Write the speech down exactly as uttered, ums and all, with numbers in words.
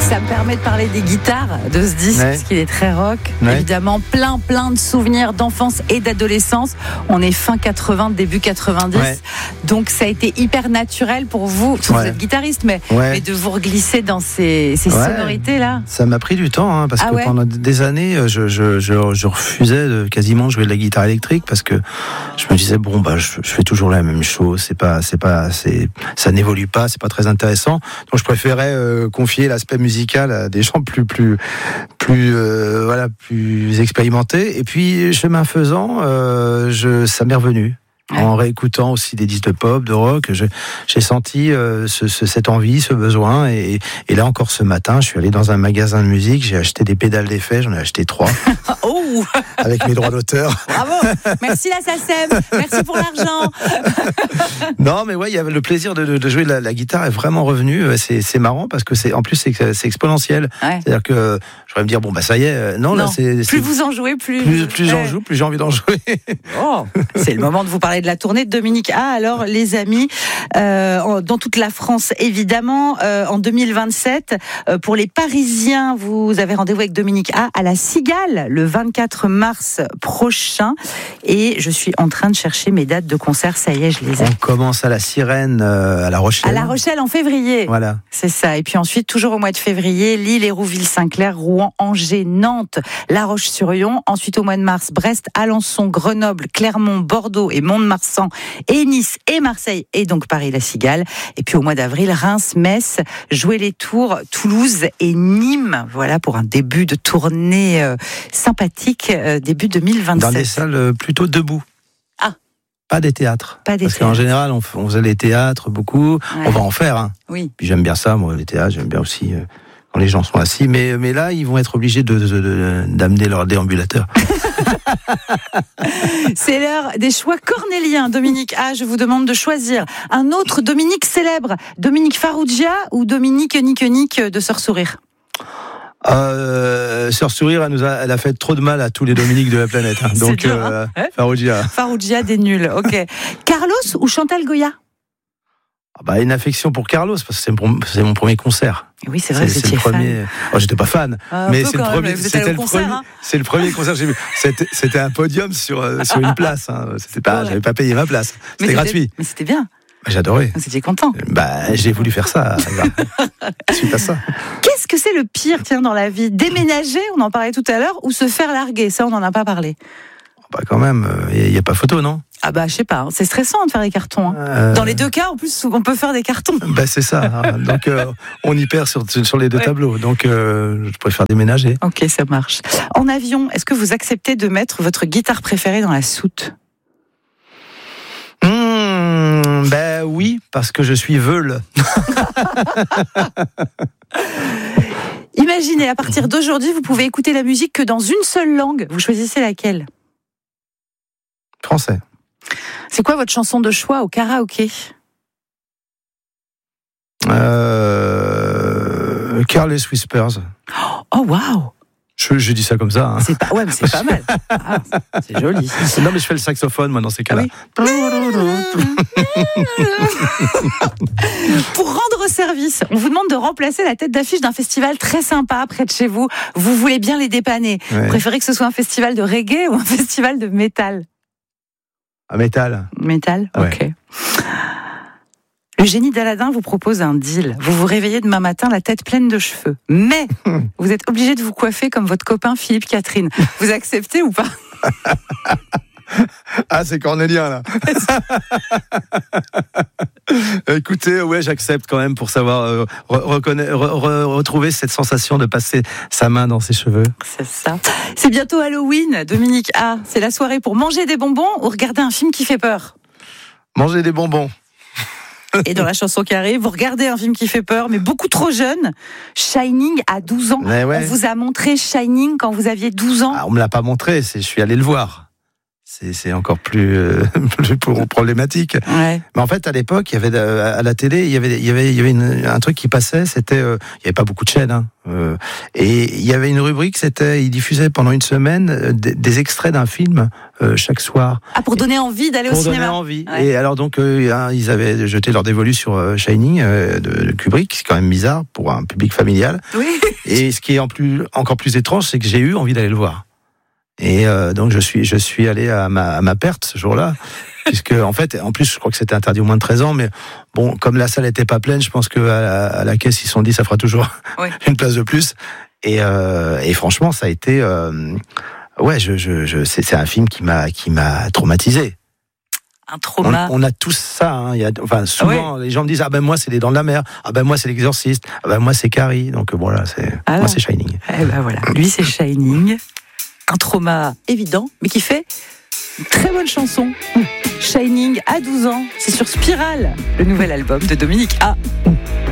Ça me permet de parler des guitares de ce disque, ouais. parce qu'il est très rock. Ouais. Évidemment, plein, plein de souvenirs d'enfance et d'adolescence. On est fin quatre-vingts, début quatre-vingt-dix. Ouais. Donc, ça a été hyper naturel pour vous. Vous ouais. êtes guitariste, mais, ouais. mais de vous reglisser dans ces, ces ouais. sonorités-là. Ça m'a pris du temps, hein, parce ah que ouais. pendant des années, je, je, je, je refusais de quasiment jouer de la guitare électrique, parce que je me disais, bon, bah, je, je fais toujours la même chose. C'est pas, c'est pas, c'est, ça n'évolue pas, c'est pas très intéressant. Donc, je préférais euh, confier l'aspect musical à des gens plus, plus, plus, euh, voilà, plus expérimentés. Et puis, chemin faisant, euh, je, ça m'est revenu. En réécoutant aussi des disques de pop, de rock, je, j'ai senti euh, ce, ce, cette envie, ce besoin. Et, et là encore ce matin, je suis allé dans un magasin de musique, j'ai acheté des pédales d'effet, j'en ai acheté trois. Oh avec mes droits d'auteur. Bravo. Merci la SACEM, merci pour l'argent. Non, mais ouais, il y avait le plaisir de, de, de jouer de la, la guitare est vraiment revenu. C'est, c'est marrant parce que c'est, en plus c'est, c'est exponentiel. Ouais. C'est-à-dire que je pourrais me dire bon bah ça y est, non, non là c'est plus c'est, vous en jouez, plus plus, plus ouais. j'en joue, plus j'ai envie d'en jouer. Oh, c'est le moment de vous parler de la tournée de Dominique A. Alors les amis, euh, dans toute la France évidemment, euh, en deux mille vingt-sept, euh, pour les Parisiens, vous avez rendez-vous avec Dominique A à la Cigale le vingt-quatre mars prochain. Et je suis en train de chercher mes dates de concert. Ça y est, je les ai. On commence à la Sirène, euh, à La Rochelle. À La Rochelle en février. Voilà. C'est ça. Et puis ensuite, toujours au mois de février, Lille, Hérouville, Saint-Clair, Rouen, Angers, Nantes, La Roche-sur-Yon. Ensuite, au mois de mars, Brest, Alençon, Grenoble, Clermont, Bordeaux et Mont-de-Marsan, et Nice et Marseille, et donc Paris, la Cigale. Et puis au mois d'avril, Reims, Metz, Jouer les Tours, Toulouse et Nîmes. Voilà pour un début de tournée euh, sympathique, euh, début deux mille vingt-sept. Dans des salles euh, plutôt debout. Ah. Pas des théâtres. Pas des Parce théâtres. qu'en général, on, on faisait les théâtres beaucoup. Ouais. On va en faire. Hein. Oui. Puis j'aime bien ça, moi, les théâtres. J'aime bien aussi euh, quand les gens sont assis. Mais, mais là, ils vont être obligés de, de, de, d'amener leur déambulateur. C'est l'heure des choix cornéliens. Dominique A, je vous demande de choisir un autre Dominique célèbre. Dominique Farrugia ou Dominique Nique Nique de Sœur Sourire? Euh, Sœur Sourire, elle, nous a, elle a fait trop de mal à tous les Dominiques de la planète. Hein. Donc, dur, euh, hein Farrugia. Farrugia des nuls, ok. Carlos ou Chantal Goya? Ah bah, une affection pour Carlos, parce que c'est mon, c'est mon premier concert. Oui, c'est vrai, c'est, vous étiez le premier. Oh, j'étais pas fan, ah, mais c'est le, premier, c'était le, concert, premier, hein. c'est le premier concert que j'ai vu. C'était, c'était un podium sur, euh, sur une place. Hein. C'était pas, ouais. J'avais pas payé ma place. C'était, c'était gratuit. Mais c'était bien. Bah, j'adorais. Vous étiez content. Bah, j'ai voulu faire ça. Suite à ça. Qu'est-ce que c'est le pire, tiens, dans la vie? Déménager, on en parlait tout à l'heure, ou se faire larguer? Ça, on n'en a pas parlé. Bah, quand même, il n'y a, a pas photo, non? Ah bah je sais pas, c'est stressant de faire des cartons. Hein. Euh... Dans les deux cas, en plus, on peut faire des cartons. Bah c'est ça. Hein. Donc euh, on y perd sur, sur les deux ouais. tableaux. Donc euh, je préfère déménager. Ok, ça marche. En avion, est-ce que vous acceptez de mettre votre guitare préférée dans la soute? Mmh, ben oui, parce que je suis veule. Imaginez, à partir d'aujourd'hui, vous pouvez écouter la musique que dans une seule langue. Vous choisissez laquelle? Français. C'est quoi votre chanson de choix au karaoké? Euh... Careless Whispers. Oh, waouh! Je, je dis ça comme ça. Hein. C'est pas, ouais, mais c'est pas mal. Ah, c'est joli. Non, mais je fais le saxophone, moi, dans ces cas-là. Ah oui. Pour rendre service, on vous demande de remplacer la tête d'affiche d'un festival très sympa près de chez vous. Vous voulez bien les dépanner. Ouais. Vous préférez que ce soit un festival de reggae ou un festival de métal? Un métal. Métal, ouais. Ok. Le génie d'Aladin vous propose un deal. Vous vous réveillez demain matin la tête pleine de cheveux. Mais vous êtes obligé de vous coiffer comme votre copain Philippe Catherine. Vous acceptez ou pas? Ah, c'est cornélien, là. Écoutez, ouais, j'accepte quand même pour savoir euh, reconna- re- re- retrouver cette sensation de passer sa main dans ses cheveux. C'est ça. C'est bientôt Halloween, Dominique A. C'est la soirée pour manger des bonbons ou regarder un film qui fait peur? Manger des bonbons. Et dans la chanson qui arrive, vous regardez un film qui fait peur, mais beaucoup trop jeune. Shining à douze ans. Ouais. On vous a montré Shining quand vous aviez douze ans. Ah, on me l'a pas montré, c'est, je suis allé le voir. c'est, c'est encore plus, euh, plus problématique. Ouais. Mais en fait, à l'époque, il y avait à la télé, il y avait, il y avait, il y avait une, un truc qui passait. C'était, euh, il y avait pas beaucoup de chaînes, hein, euh, et il y avait une rubrique. C'était, ils diffusaient pendant une semaine des, des extraits d'un film euh, chaque soir. Ah, pour donner envie d'aller au pour cinéma. Donner envie. Ouais. Et alors donc, euh, hein, ils avaient jeté leur dévolu sur euh, Shining euh, de, de Kubrick, c'est quand même bizarre pour un public familial. Oui. Et ce qui est en plus, encore plus étrange, c'est que j'ai eu envie d'aller le voir. Et euh, donc je suis je suis allé à ma à ma perte ce jour-là, puisque en fait en plus je crois que c'était interdit au moins de treize ans, mais bon, comme la salle était pas pleine, je pense que à la, à la caisse ils se sont dit ça fera toujours oui. une place de plus. Et euh, et franchement ça a été euh, ouais je je, je c'est, c'est un film qui m'a qui m'a traumatisé. Un trauma. On, on a tous ça. Hein. Il y a, enfin, souvent, oui. les gens me disent ah ben moi c'est les Dents de la Mer, ah ben moi c'est l'Exorciste, ah ben moi c'est Carrie. Donc voilà, c'est ah moi c'est Shining. Eh ben voilà, lui c'est Shining. Un trauma évident, mais qui fait une très bonne chanson. Shining à douze ans, c'est sur Spirale, le nouvel album de Dominique A.